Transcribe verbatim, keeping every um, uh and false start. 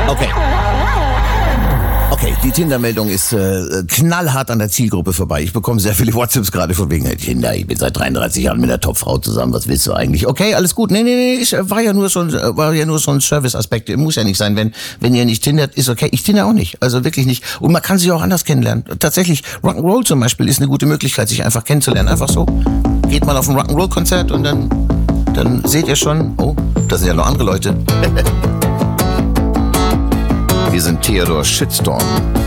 Okay. Okay, die Tinder-Meldung ist äh, knallhart an der Zielgruppe vorbei. Ich bekomme sehr viele WhatsApps gerade von wegen, hey, Tinder, ich bin seit dreiunddreißig Jahren mit der Topfrau zusammen, was willst du eigentlich? Okay, alles gut. Nee, nee, nee, ich, war ja nur so ein, war ja nur so ein Service-Aspekt. Muss ja nicht sein, wenn, wenn ihr nicht tindert, ist okay. Ich tinder auch nicht. Also wirklich nicht. Und man kann sich auch anders kennenlernen. Tatsächlich, Rock'n'Roll zum Beispiel ist eine gute Möglichkeit, sich einfach kennenzulernen. Einfach so. Geht mal auf ein Rock'n'Roll-Konzert und dann, dann seht ihr schon, oh, da sind ja noch andere Leute. Wir sind Theodor Shitstorm.